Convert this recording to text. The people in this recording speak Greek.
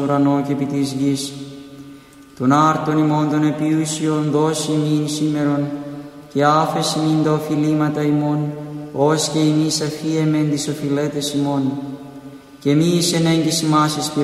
ουρανό και επί της γης. Τον άρτον ημών των επιούσιων δώσει μην σήμερον, και άφεση μην τα οφειλήματα ημών, ως και εμείς αφίεμεν τις οφειλέτες ημών. Και μη εις ενέγγις ημάς εις